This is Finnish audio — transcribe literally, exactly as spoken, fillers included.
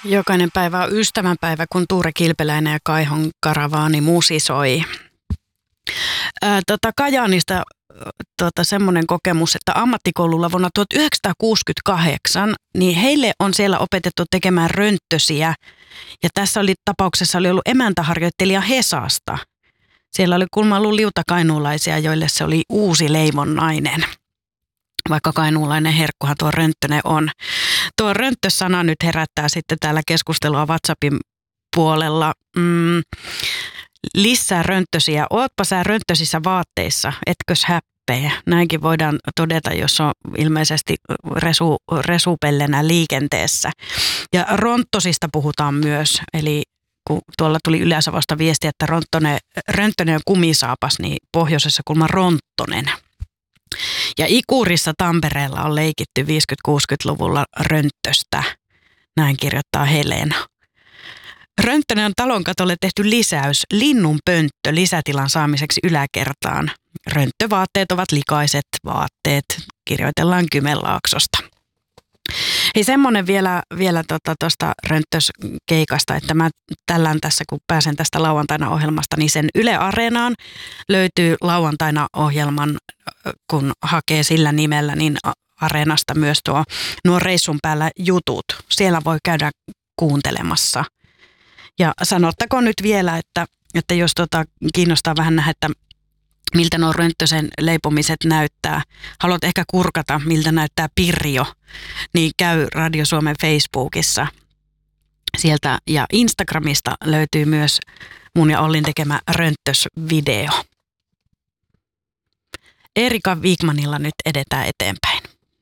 Jokainen päivä on ystävänpäivä, kun Tuure Kilpeläinen ja Kaihon karavaani musisoi. Ää, tota Kajaanista tota, semmoinen kokemus, että ammattikoululla vuonna tuhatyhdeksänsataakuusikymmentäkahdeksan, niin heille on siellä opetettu tekemään rönttösiä. Ja tässä oli tapauksessa oli ollut emäntäharjoittelija Hesasta. Siellä oli kuulemma ollut liutakainuulaisia, joille se oli uusi leivonnainen. Vaikka kainuulainen herkkuhan tuo rönttönen on. Tuo rönttösana nyt herättää sitten täällä keskustelua WhatsAppin puolella. Mm, lisää rönttösiä. Ootpa sä rönttösissä vaatteissa, etkös häppejä? Näinkin voidaan todeta, jos on ilmeisesti resu, resupellenä liikenteessä. Ja ronttosista puhutaan myös, eli kun tuolla tuli Ylä-Savosta viesti, että ronttone, rönttönen on kumisaapas, niin pohjoisessa kulma ronttonen. Ja Ikurissa Tampereella on leikitty viisikymmentä-kuusikymmentäluvulla rönttöstä, näin kirjoittaa Helena. Rönttönen on talon katolle tehty lisäys, linnunpönttö lisätilan saamiseksi yläkertaan. Rönttövaatteet ovat likaiset vaatteet, kirjoitellaan Kymenlaaksosta. Hei, semmoinen vielä, vielä tuosta tota, rönttöskeikasta, että mä tällään tässä, kun pääsen tästä lauantaina ohjelmasta, niin sen Yle Areenaan löytyy lauantaina ohjelman, kun hakee sillä nimellä, niin Areenasta myös tuo nuo reissun päällä jutut. Siellä voi käydä kuuntelemassa. Ja sanottakoon nyt vielä, että, että jos tota kiinnostaa vähän nähdä, että miltä nuo rönttösen leipomiset näyttää. Haluat ehkä kurkata, miltä näyttää Pirjo, niin käy Radio Suomen Facebookissa. Sieltä ja Instagramista löytyy myös mun ja Ollin tekemä rönttösvideo. Erika Wigmanilla nyt edetään eteenpäin.